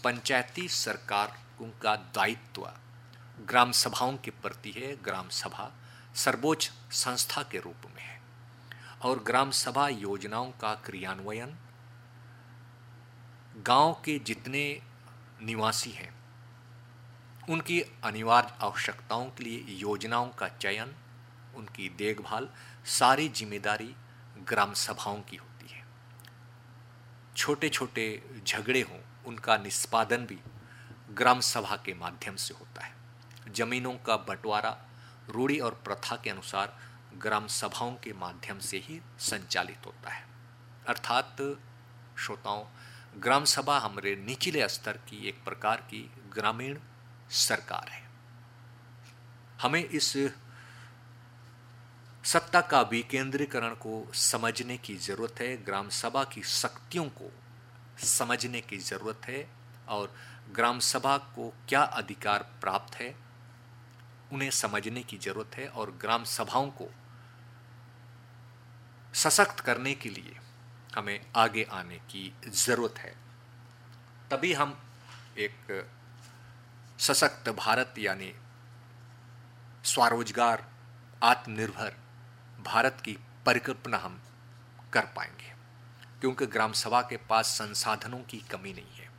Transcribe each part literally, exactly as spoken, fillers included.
पंचायती सरकार का दायित्व ग्राम सभाओं के प्रति है। ग्राम सभा सर्वोच्च संस्था के रूप में है और ग्राम सभा योजनाओं का क्रियान्वयन गांव के जितने निवासी हैं उनकी अनिवार्य आवश्यकताओं के लिए योजनाओं का चयन, उनकी देखभाल, सारी जिम्मेदारी ग्राम सभाओं की होती है। छोटे छोटे झगड़े हों उनका निष्पादन भी ग्राम सभा के माध्यम से होता है। जमीनों का बंटवारा रूढ़ी और प्रथा के अनुसार ग्राम सभाओं के माध्यम से ही संचालित होता है। अर्थात श्रोताओं, ग्राम सभा हमारे निचले स्तर की एक प्रकार की ग्रामीण सरकार है। हमें इस सत्ता का विकेंद्रीकरण को समझने की जरूरत है, ग्राम सभा की शक्तियों को समझने की जरूरत है और ग्राम सभा को क्या अधिकार प्राप्त है उन्हें समझने की जरूरत है और ग्राम सभाओं को सशक्त करने के लिए हमें आगे आने की जरूरत है। तभी हम एक सशक्त भारत यानी स्वरोजगार आत्मनिर्भर भारत की परिकल्पना हम कर पाएंगे, क्योंकि ग्राम सभा के पास संसाधनों की कमी नहीं है।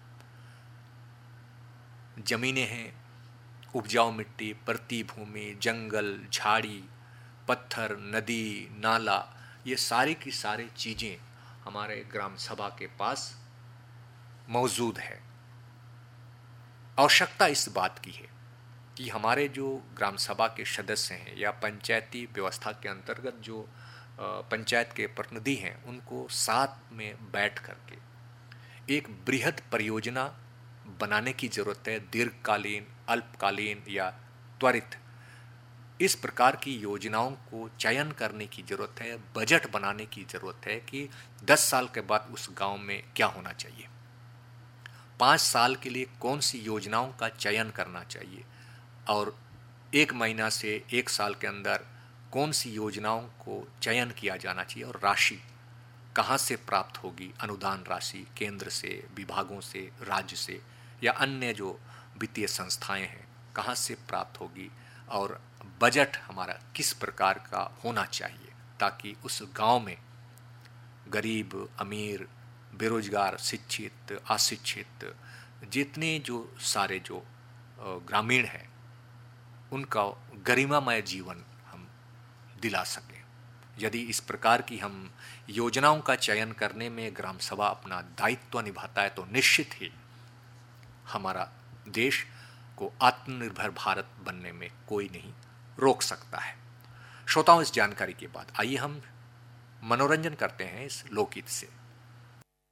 जमीनें हैं, उपजाऊ मिट्टी, परती भूमि, जंगल, झाड़ी, पत्थर, नदी, नाला, ये सारी की सारी चीजें हमारे ग्राम सभा के पास मौजूद है। आवश्यकता इस बात की है कि हमारे जो ग्राम सभा के सदस्य हैं या पंचायती व्यवस्था के अंतर्गत जो पंचायत के प्रतिनिधि हैं उनको साथ में बैठ करके एक बृहद परियोजना बनाने की जरूरत है। दीर्घकालीन, अल्पकालीन या त्वरित इस प्रकार की योजनाओं को चयन करने की जरूरत है। बजट बनाने की जरूरत है कि दस साल के बाद उस गांव में क्या होना चाहिए, पाँच साल के लिए कौन सी योजनाओं का चयन करना चाहिए और एक महीना से एक साल के अंदर कौन सी योजनाओं को चयन किया जाना चाहिए और राशि कहाँ से प्राप्त होगी, अनुदान राशि केंद्र से, विभागों से, राज्य से या अन्य जो वित्तीय संस्थाएं हैं कहाँ से प्राप्त होगी और बजट हमारा किस प्रकार का होना चाहिए ताकि उस गांव में गरीब, अमीर, बेरोजगार, शिक्षित, अशिक्षित जितने जो सारे जो ग्रामीण हैं उनका गरिमामय जीवन हम दिला सकें। यदि इस प्रकार की हम योजनाओं का चयन करने में ग्राम सभा अपना दायित्व निभाता है तो निश्चित ही हमारा देश को आत्मनिर्भर भारत बनने में कोई नहीं रोक सकता है। श्रोताओं, इस जानकारी के बाद आइए हम मनोरंजन करते हैं इस लोकगीत से।